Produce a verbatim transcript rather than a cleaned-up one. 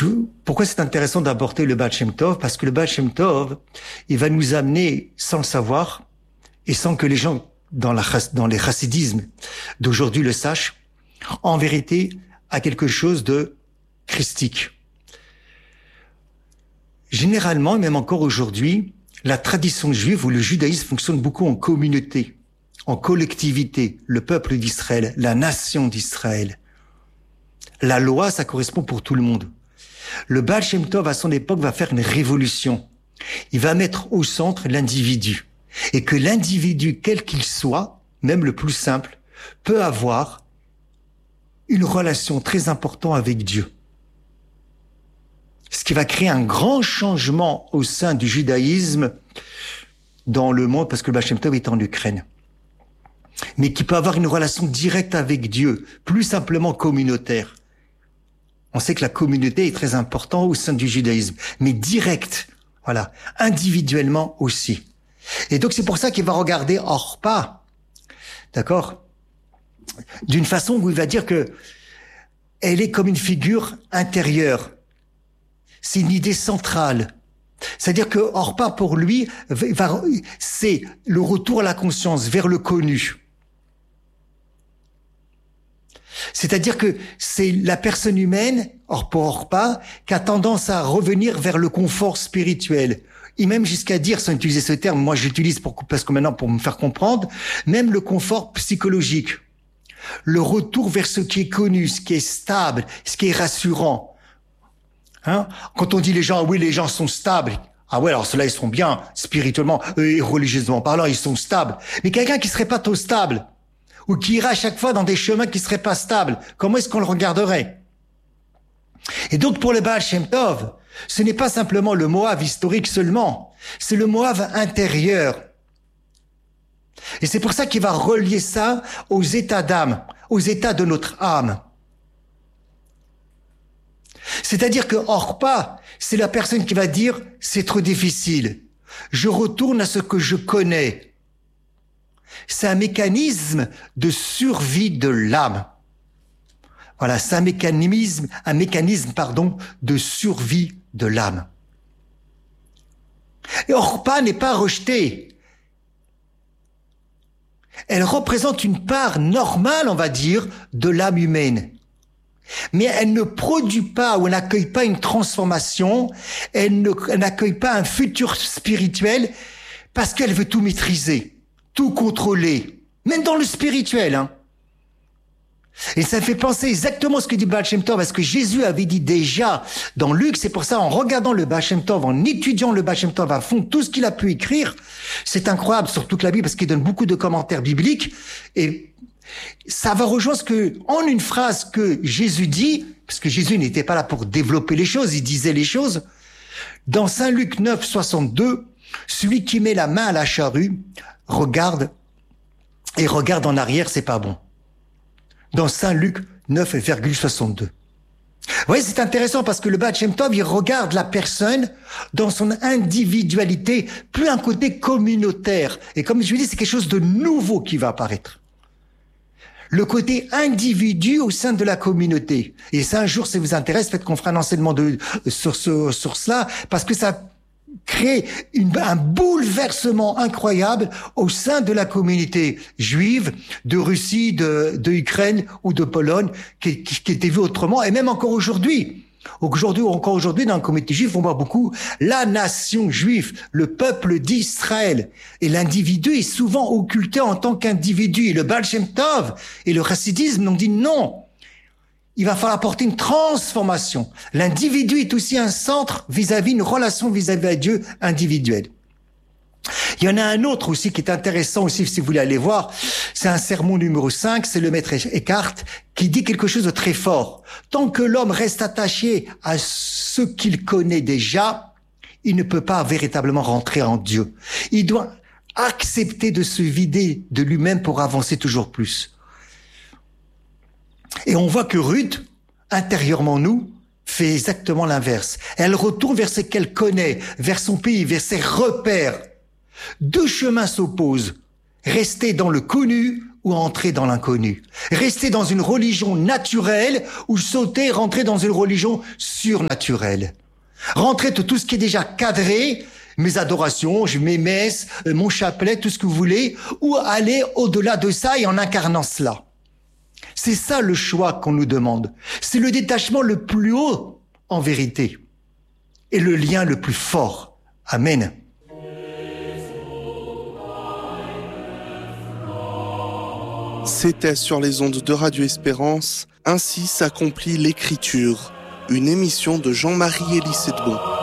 je, pourquoi c'est intéressant d'aborder le Baal Shem Tov? Parce que le Baal Shem Tov, il va nous amener sans le savoir et sans que les gens dans, la, dans les chassidismes d'aujourd'hui le sachent, en vérité, à quelque chose de christique. Généralement, et même encore aujourd'hui, la tradition juive ou le judaïsme fonctionne beaucoup en communauté, en collectivité, le peuple d'Israël, la nation d'Israël. La loi, ça correspond pour tout le monde. Le Baal Shem Tov, à son époque, va faire une révolution. Il va mettre au centre l'individu. Et que l'individu, quel qu'il soit, même le plus simple, peut avoir une relation très importante avec Dieu. Ce qui va créer un grand changement au sein du judaïsme dans le monde, parce que le Baal Shem Tov est en Ukraine. Mais qui peut avoir une relation directe avec Dieu, plus simplement communautaire. On sait que la communauté est très importante au sein du judaïsme, mais direct, voilà, individuellement aussi. Et donc c'est pour ça qu'il va regarder Orpa, d'accord, d'une façon où il va dire que elle est comme une figure intérieure. C'est une idée centrale. C'est-à-dire que Orpa, pour lui, va, c'est le retour à la conscience, vers le connu. C'est-à-dire que c'est la personne humaine, or pour Orpa, qui a tendance à revenir vers le confort spirituel. Et même jusqu'à dire, sans utiliser ce terme, moi j'utilise pour, parce que maintenant pour me faire comprendre, même le confort psychologique. Le retour vers ce qui est connu, ce qui est stable, ce qui est rassurant. Hein? Quand on dit les gens, oui, les gens sont stables. Ah ouais, alors ceux-là, ils sont bien spirituellement et religieusement parlant, ils sont stables. Mais quelqu'un qui serait pas trop stable, ou qui ira à chaque fois dans des chemins qui seraient pas stables, comment est-ce qu'on le regarderait? Et donc pour le Baal Shem Tov, ce n'est pas simplement le Moav historique seulement, c'est le Moav intérieur. Et c'est pour ça qu'il va relier ça aux états d'âme, aux états de notre âme. C'est-à-dire que Orpa, c'est la personne qui va dire « c'est trop difficile, je retourne à ce que je connais ». C'est un mécanisme de survie de l'âme. Voilà, c'est un mécanisme, un mécanisme, pardon, de survie de l'âme. Et Orpa n'est pas rejetée. Elle représente une part normale, on va dire, de l'âme humaine. Mais elle ne produit pas ou elle n'accueille pas une transformation, elle ne, elle n'accueille pas un futur spirituel parce qu'elle veut tout maîtriser, tout contrôler, même dans le spirituel, hein. Et ça fait penser exactement à ce que dit Baal Shem Tov, parce que Jésus avait dit déjà dans Luc, c'est pour ça, en regardant le Baal Shem Tov, en étudiant le Baal Shem Tov à fond, tout ce qu'il a pu écrire, c'est incroyable sur toute la Bible, parce qu'il donne beaucoup de commentaires bibliques, et ça va rejoindre ce que, en une phrase que Jésus dit, parce que Jésus n'était pas là pour développer les choses, il disait les choses, dans Saint Luc neuf, soixante-deux, celui qui met la main à la charrue, regarde, et regarde en arrière, c'est pas bon. Dans Saint Luc neuf, soixante-deux. Vous voyez, c'est intéressant parce que le Baal Shem Tov, il regarde la personne dans son individualité, plus un côté communautaire. Et comme je vous dis, c'est quelque chose de nouveau qui va apparaître. Le côté individu au sein de la communauté. Et ça, un jour, si ça vous intéresse, faites qu'on fera un enseignement de, sur, ce, sur cela, parce que ça crée une, un bouleversement incroyable au sein de la communauté juive de Russie, de, de Ukraine ou de Pologne, qui, qui, qui était vue autrement, et même encore aujourd'hui. Aujourd'hui, encore aujourd'hui, dans la communauté juive, on voit beaucoup la nation juive, le peuple d'Israël. Et l'individu est souvent occulté en tant qu'individu. Et le Baal Shem Tov et le chassidisme ont dit non. Il va falloir apporter une transformation. L'individu est aussi un centre vis-à-vis, une relation vis-à-vis à Dieu individuelle. Il y en a un autre aussi qui est intéressant aussi, si vous voulez aller voir. C'est un sermon numéro cinq, c'est le maître Eckhart, qui dit quelque chose de très fort. Tant que l'homme reste attaché à ce qu'il connaît déjà, il ne peut pas véritablement rentrer en Dieu. Il doit accepter de se vider de lui-même pour avancer toujours plus. Et on voit que Ruth, intérieurement nous, fait exactement l'inverse. Elle retourne vers ce qu'elle connaît, vers son pays, vers ses repères. Deux chemins s'opposent. Rester dans le connu ou entrer dans l'inconnu. Rester dans une religion naturelle ou sauter, rentrer dans une religion surnaturelle. Rentrer de tout ce qui est déjà cadré, mes adorations, je mes messes, mon chapelet, tout ce que vous voulez, ou aller au-delà de ça et en incarnant cela. C'est ça le choix qu'on nous demande. C'est le détachement le plus haut, en vérité, et le lien le plus fort. Amen. C'était sur les ondes de Radio Espérance, Ainsi s'accomplit l'écriture, une émission de Jean-Marie Elie Sedbon.